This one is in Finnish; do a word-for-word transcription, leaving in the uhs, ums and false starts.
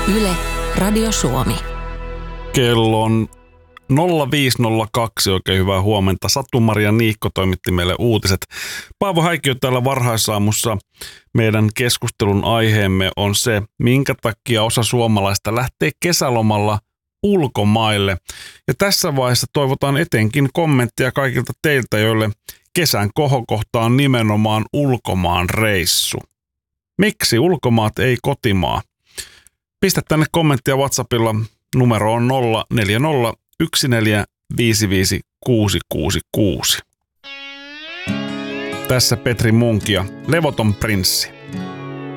Yle, Radio Suomi. Kello on nolla viisi nolla kaksi, oikein hyvää huomenta. Satu-Maria Niikko toimitti meille uutiset. Paavo Häikiö täällä varhaisaamussa. Meidän keskustelun aiheemme on se, minkä takia osa suomalaista lähtee kesälomalla ulkomaille. Ja tässä vaiheessa toivotaan etenkin kommenttia kaikilta teiltä, joille kesän kohokohta on nimenomaan ulkomaan reissu. Miksi ulkomaat ei kotimaa? Pistä tänne kommenttia WhatsAppilla. Numero on nolla neljä nolla yksi neljä viisi viisi kuusi kuusi kuusi. Tässä Petri Munkia, Levoton prinssi.